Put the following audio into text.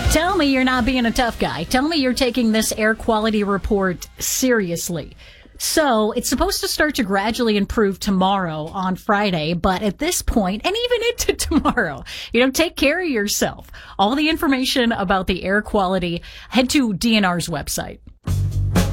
Tell me you're not being a tough guy. Tell me you're taking this air quality report seriously. So it's supposed to start to gradually improve tomorrow on Friday, but at this point, and even into tomorrow, take care of yourself. All the information about the air quality, head to DNR's website.